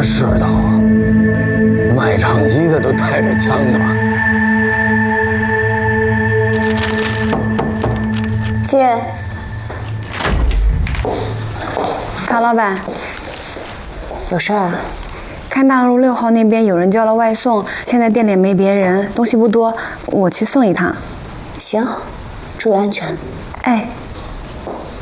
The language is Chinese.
世道啊！卖唱机的都带着枪的吧？ 姐，卡老板，有事儿啊？看大路6号那边有人叫了外送，现在店里没别人，东西不多，我去送一趟。行，注意安全。